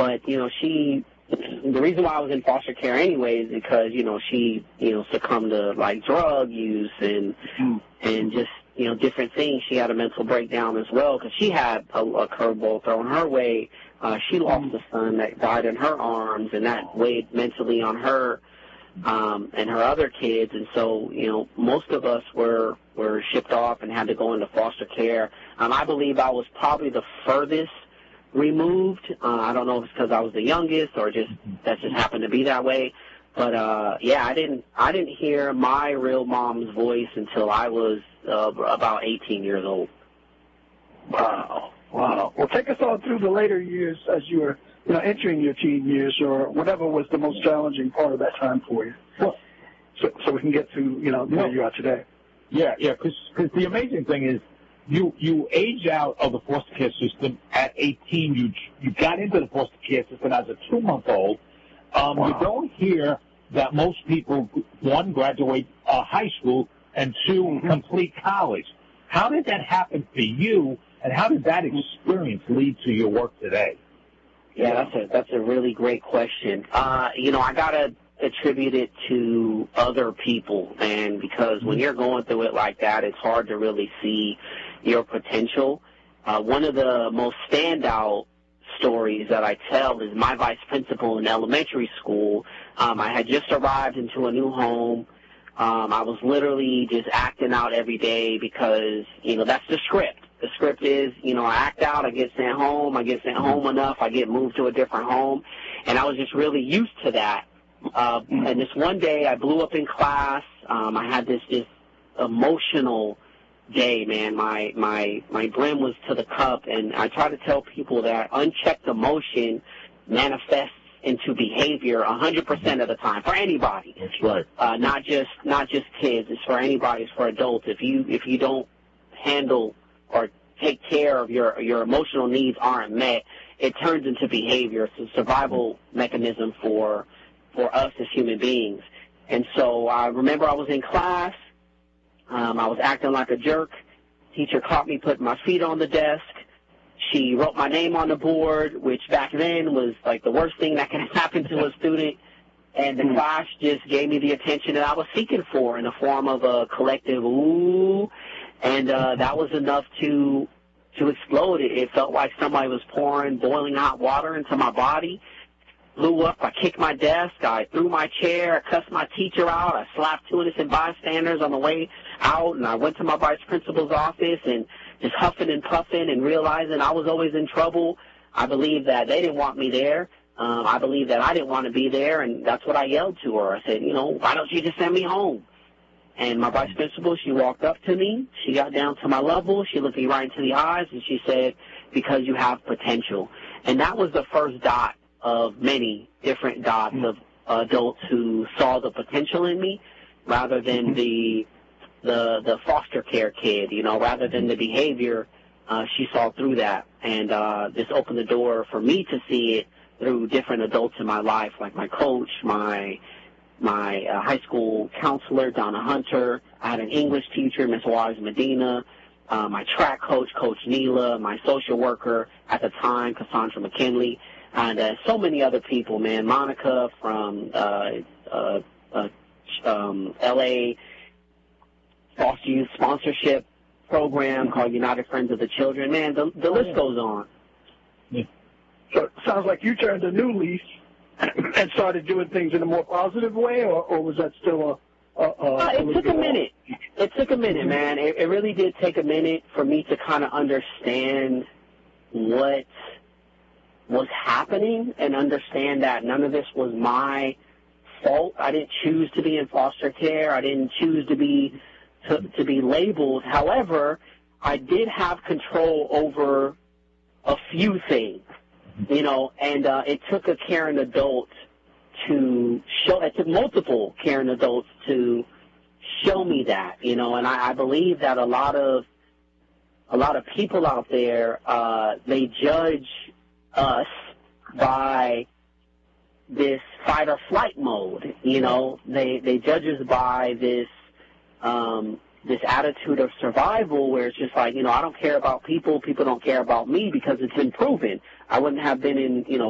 But, the reason why I was in foster care anyway is because, she, succumbed to, like, drug use and just, different things. She had a mental breakdown as well because she had a curveball thrown her way. She lost a son that died in her arms, and that weighed mentally on her and her other kids. And so, most of us were shipped off and had to go into foster care. I believe I was probably the furthest removed. I don't know if it's because I was the youngest or just that just happened to be that way. But I didn't hear my real mom's voice until I was about 18 years old. Wow. Well, take us on through the later years as you were, entering your teen years or whatever was the most challenging part of that time for you. Well, so we can get to, where you are today. Yeah, because the amazing thing is you age out of the foster care system at 18. You got into the foster care system as a 2-month-old. Wow. You don't hear that most people, one, graduate high school, and two, complete college. How did that happen for you, and how did that experience lead to your work today? Yeah, that's a really great question. I gotta attribute it to other people, and because when you're going through it like that, it's hard to really see your potential. One of the most standout stories that I tell is my vice principal in elementary school. I had just arrived into a new home. I was literally just acting out every day because, that's the script. The script is, I act out, I get sent home enough, I get moved to a different home, and I was just really used to that. And this one day I blew up in class. I had this just emotional day, man. My brim was to the cup, and I try to tell people that unchecked emotion manifests into behavior 100% of the time for anybody. That's right. Not just kids. It's for anybody. It's for adults. If you don't handle or take care of your emotional needs aren't met, it turns into behavior. It's a survival mechanism for us as human beings. And so I remember I was in class. I was acting like a jerk. Teacher caught me putting my feet on the desk. She wrote my name on the board, which back then was like the worst thing that could happen to a student. And the class just gave me the attention that I was seeking for in the form of a collective ooh. And that was enough to explode. It felt like somebody was pouring boiling hot water into my body. Blew up. I kicked my desk. I threw my chair. I cussed my teacher out. I slapped 2 innocent bystanders on the way out, and I went to my vice principal's office and just huffing and puffing and realizing I was always in trouble. I believed that they didn't want me there. I believed that I didn't want to be there, and that's what I yelled to her. I said, why don't you just send me home? And my vice principal, she walked up to me. She got down to my level. She looked me right into the eyes, and she said, because you have potential. And that was the first dot of many different dots of adults who saw the potential in me rather than the foster care kid, rather than the behavior. She saw through that. And this opened the door for me to see it through different adults in my life, like my coach, my high school counselor, Donna Hunter. I had an English teacher, Miss Wise Medina, my track coach, Coach Neela, my social worker at the time, Cassandra McKinley, and so many other people, man. Monica from L.A. Foster Youth Sponsorship Program called United Friends of the Children. Man, the list goes on. Yeah. So it sounds like you turned a new leaf and started doing things in a more positive way, or was that still it took a minute. It took a minute, man. It really did take a minute for me to kind of understand what was happening and understand that none of this was my fault. I didn't choose to be in foster care. I didn't choose to be labeled. However, I did have control over a few things, and it took a caring adult it took multiple caring adults to show me that, and I believe that a lot of people out there, they judge us by this fight or flight mode, they judge us by this attitude of survival where it's just like, I don't care about people don't care about me because it's been proven. I wouldn't have been in,